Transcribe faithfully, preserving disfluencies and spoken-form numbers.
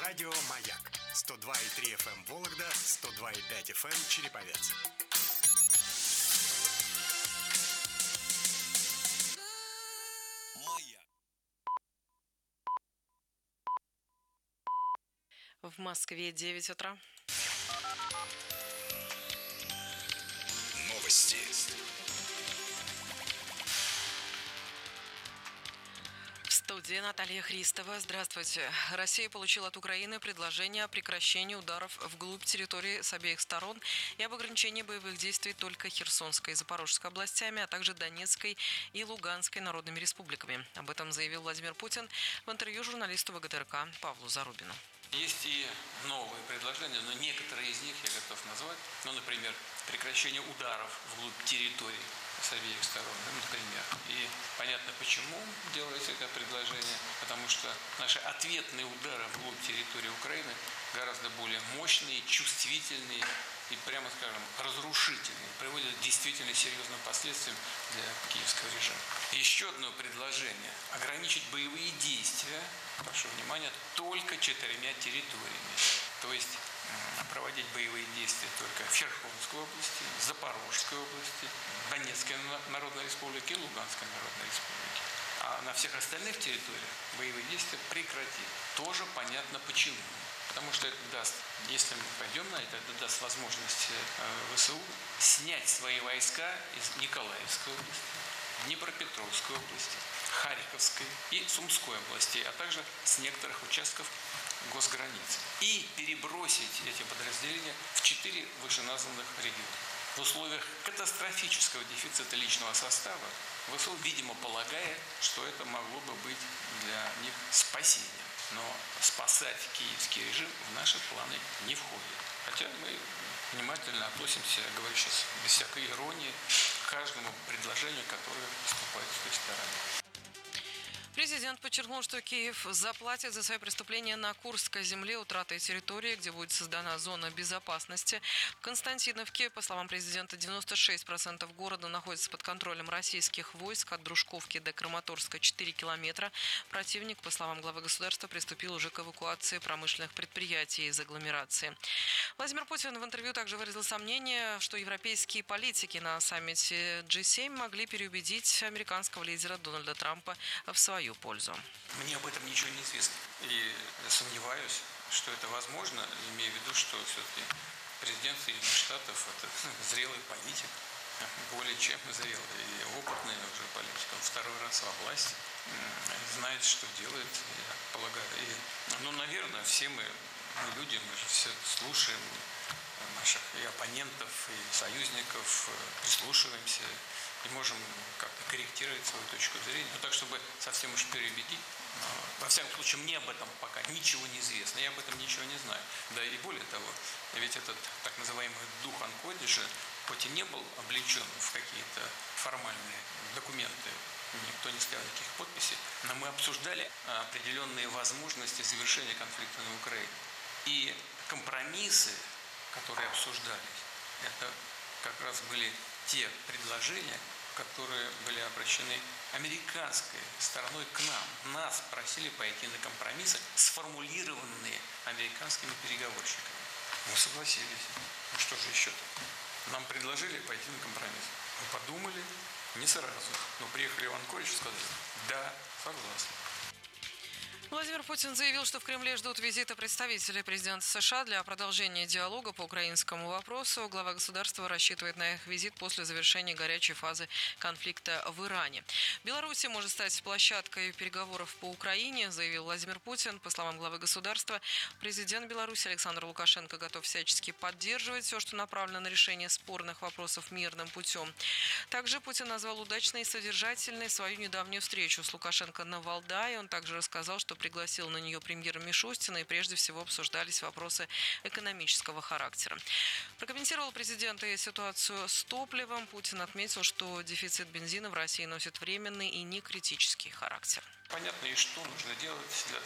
Радио «Маяк» сто два и три эф эм Вологда, сто два и пять эф эм Череповец. Маяк. В Москве девять утра. Новости. В студии Наталья Христова. Здравствуйте. Россия получила от Украины предложение о прекращении ударов вглубь территории с обеих сторон и об ограничении боевых действий только Херсонской и Запорожской областями, а также Донецкой и Луганской народными республиками. Об этом заявил Владимир Путин в интервью журналисту вэ гэ тэ эр ка Павлу Зарубину. Есть и новые предложения, но некоторые из них я готов назвать. Ну, например, прекращение ударов вглубь территорий с обеих сторон, ну, например. И понятно, почему делается это предложение, потому что наши ответные удары вглубь территории Украины гораздо более мощные, чувствительные и, прямо скажем, разрушительные, приводят к действительно серьезным последствиям для киевского режима. Еще одно предложение – ограничить боевые действия, прошу внимания, только четырьмя территориями. То есть проводить боевые действия только в Херсонской области, Запорожской области, Донецкой Народной Республике и Луганской Народной Республике. А на всех остальных территориях боевые действия прекратить. Тоже понятно почему. Потому что это даст, если мы пойдем на это, это даст возможность вэ эс у снять свои войска из Николаевской области, Днепропетровской области, Харьковской и Сумской областей, а также с некоторых участков госграниц. И перебросить эти подразделения в четыре вышеназванных региона. В условиях катастрофического дефицита личного состава вэ эс у, видимо, полагает, что это могло бы быть для них спасением. Но спасать киевский режим в наши планы не входит. Хотя мы внимательно относимся, говорю сейчас без всякой иронии, к каждому предложению, которое поступает с той стороны. Президент подчеркнул, что Киев заплатит за свои преступления на Курской земле утратой территории, где будет создана зона безопасности. В Константиновке, по словам президента, девяносто шесть процентов города находится под контролем российских войск. От Дружковки до Краматорска четыре километра. Противник, по словам главы государства, приступил уже к эвакуации промышленных предприятий из агломерации. Владимир Путин в интервью также выразил сомнение, что европейские политики на саммите джи семь могли переубедить американского лидера Дональда Трампа в свою пользу. Мне об этом ничего не известно. И сомневаюсь, что это возможно, имея в виду, что все-таки президент Соединенных Штатов – это зрелый политик, более чем зрелый и опытный уже политик. Он второй раз во власти, знает, что делает, я полагаю. И, ну, наверное, все мы, мы люди, мы же все слушаем наших и оппонентов, и союзников, прислушиваемся и можем как-то корректировать свою точку зрения. Но так, чтобы совсем уж переубедить, во всяком случае, мне об этом пока ничего не известно, я об этом ничего не знаю. Да и более того, ведь этот так называемый дух Анкодиша, хоть и не был облечен в какие-то формальные документы, никто не ставил никаких подписей, но мы обсуждали определенные возможности завершения конфликта на Украине. И компромиссы, которые обсуждались, это как раз были те предложения, которые были обращены американской стороной к нам. Нас просили пойти на компромиссы, сформулированные американскими переговорщиками. Мы согласились. Ну что же еще-то? Нам предложили пойти на компромисс. Мы подумали, не сразу, но приехали в Анкоридж и сказали: да, согласны. Владимир Путин заявил, что в Кремле ждут визита представителей президента США для продолжения диалога по украинскому вопросу. Глава государства рассчитывает на их визит после завершения горячей фазы конфликта в Иране. Беларусь может стать площадкой переговоров по Украине, заявил Владимир Путин. По словам главы государства, президент Беларуси Александр Лукашенко готов всячески поддерживать все, что направлено на решение спорных вопросов мирным путем. Также Путин назвал удачной и содержательной свою недавнюю встречу с Лукашенко на Валдае. Он также рассказал, что пригласил на нее премьера Мишустина, и прежде всего обсуждались вопросы экономического характера. Прокомментировал президент и ситуацию с топливом. Путин отметил, что дефицит бензина в России носит временный и не критический характер. Понятно, и что нужно делать для